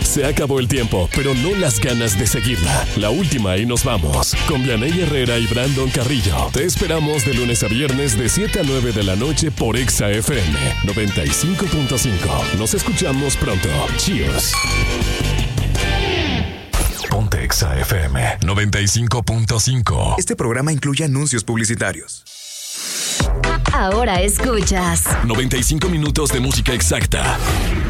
Se acabó el tiempo, pero no las ganas de seguirla. La última y nos vamos. Con Vianey Herrera y Brandon Carrillo. Te esperamos de lunes a viernes de 7 a 9 de la noche por Exa FM 95.5. Nos escuchamos pronto. Cheers. Ponte Exa FM 95.5. Este programa incluye anuncios publicitarios. Ahora escuchas 95 minutos de música exacta.